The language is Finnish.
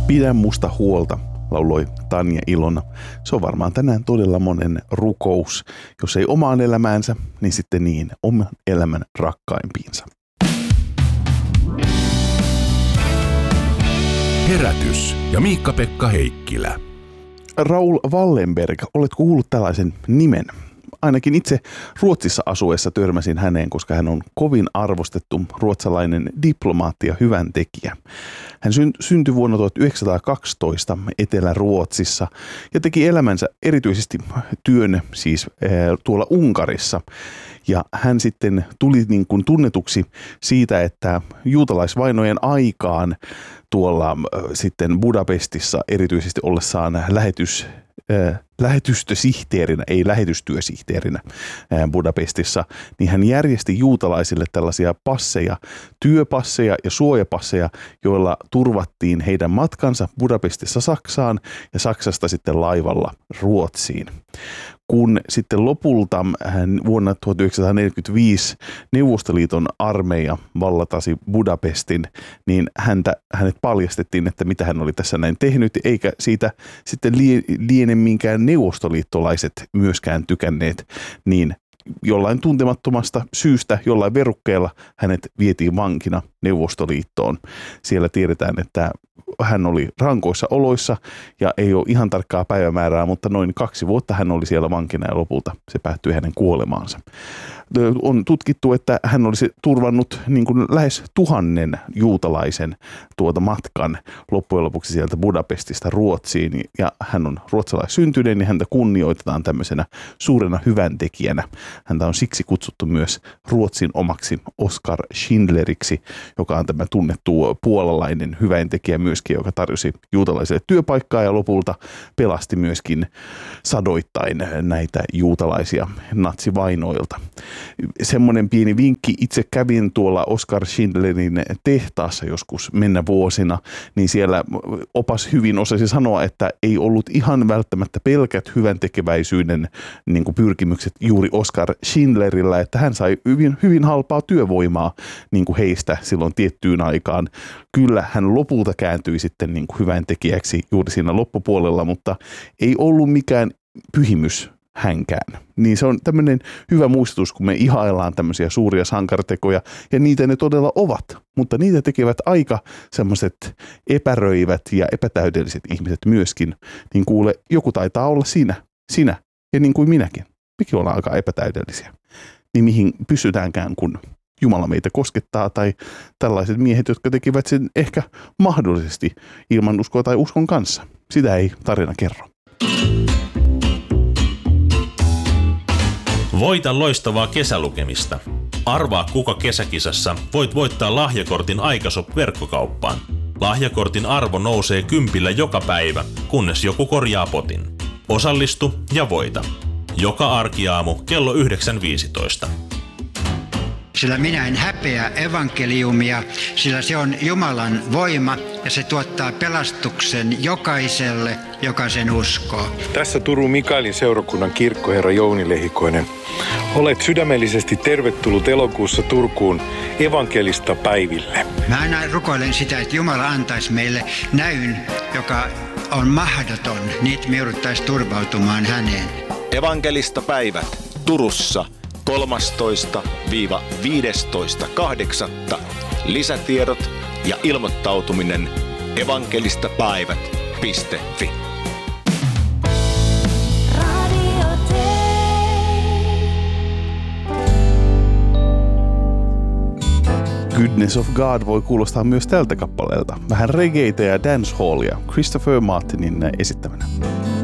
Pidä musta huolta, lauloi Tanja Ilona. Se on varmaan tänään todella monen rukous. Jos ei omaan elämäänsä, niin sitten niin oman elämän rakkaimpiinsa. Herätys ja Miikka-Pekka Heikkilä. Raoul Wallenberg, oletko kuullut tällaisen nimen? Ainakin itse Ruotsissa asuessa törmäsin häneen, koska hän on kovin arvostettu ruotsalainen diplomaatti ja hyväntekijä. Hän syntyi vuonna 1912 Etelä-Ruotsissa ja teki elämänsä erityisesti työn siis tuolla Unkarissa. Ja hän sitten tuli niin kuin tunnetuksi siitä, että juutalaisvainojen aikaan tuolla sitten Budapestissa erityisesti ollessaan lähetystösihteerinä, ei lähetystyösihteerinä Budapestissa, niin hän järjesti juutalaisille tällaisia passeja, työpasseja ja suojapasseja, joilla turvattiin heidän matkansa Budapestissa Saksaan ja Saksasta sitten laivalla Ruotsiin. Kun sitten lopulta vuonna 1945 Neuvostoliiton armeija vallatasi Budapestin, niin hänet paljastettiin, että mitä hän oli tässä näin tehnyt, eikä siitä sitten liene minkään neuvostoliittolaiset myöskään tykänneet, niin jollain tuntemattomasta syystä, jollain verukkeella hänet vietiin vankina Neuvostoliittoon. Siellä tiedetään, että hän oli rankoissa oloissa ja ei ole ihan tarkkaa päivämäärää, mutta noin 2 vuotta hän oli siellä vankina ja lopulta se päättyi hänen kuolemaansa. On tutkittu, että hän olisi turvannut niin kuin lähes 1000 juutalaisen matkan loppujen lopuksi sieltä Budapestista Ruotsiin. Ja hän on ruotsalaissyntyinen ja häntä kunnioitetaan tämmöisenä suurena hyväntekijänä. Häntä on siksi kutsuttu myös Ruotsin omaksi Oskar Schindleriksi, joka on tämä tunnettu puolalainen hyväntekijä myöskin, joka tarjosi juutalaisille työpaikkaa ja lopulta pelasti myöskin sadoittain näitä juutalaisia natsivainoilta. Semmoinen pieni vinkki, itse kävin tuolla Oskar Schindlerin tehtaassa joskus mennä vuosina, niin siellä opas hyvin osasi sanoa, että ei ollut ihan välttämättä pelkät hyväntekeväisyyden niin kuin pyrkimykset juuri Oskar Schindlerillä, että hän sai hyvin halpaa työvoimaa niin kuin heistä silloin tiettyyn aikaan. Kyllä hän lopulta kääntyi sitten niin kuin hyväntekijäksi juuri siinä loppupuolella, mutta ei ollut mikään pyhimys hänkään. Niin se on tämmöinen hyvä muistutus, kun me ihaillaan tämmöisiä suuria sankartekoja, ja niitä ne todella ovat, mutta niitä tekevät aika semmoiset epäröivät ja epätäydelliset ihmiset myöskin. Niin kuule, joku taitaa olla sinä ja niin kuin minäkin. Mekin ollaan aika epätäydellisiä. Niin mihin pysytäänkään, kun Jumala meitä koskettaa, tai tällaiset miehet, jotka tekivät sen ehkä mahdollisesti ilman uskoa tai uskon kanssa. Sitä ei tarina kerro. Voita loistavaa kesälukemista. Arvaa, kuka kesäkisassa voit voittaa lahjakortin Aikashop-verkkokauppaan. Lahjakortin arvo nousee 10 joka päivä, kunnes joku korjaa potin. Osallistu ja voita. Joka arkiaamu kello 9.15. Sillä minä en häpeä evankeliumia, sillä se on Jumalan voima ja se tuottaa pelastuksen jokaiselle, joka sen uskoo. Tässä Turun Mikaelin seurakunnan kirkkoherra Jouni Lehikoinen. Olet sydämellisesti tervetullut elokuussa Turkuun evankelista päiville. Mä aina rukoilen sitä, että Jumala antaisi meille näyn, joka on mahdoton, niin me jouduttaisiin turvautumaan häneen. Evankelista päivät Turussa 13-15.8. Lisätiedot ja ilmoittautuminen evankelistapäivät.fi. Goodness of God voi kuulostaa myös tältä kappaleelta. Vähän reggaetä ja dancehallia Christopher Martinin esittämänä.